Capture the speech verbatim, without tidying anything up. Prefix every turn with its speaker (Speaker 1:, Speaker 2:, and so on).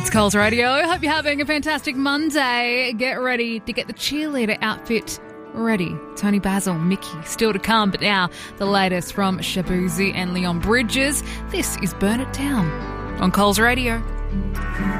Speaker 1: It's Coles Radio. Hope you're having a fantastic Monday. Get ready to get the cheerleader outfit ready. Tony Basil, Mickey, still to come. But now, the latest from Shaboozey and Leon Bridges. This is Burn It Down on Coles Radio.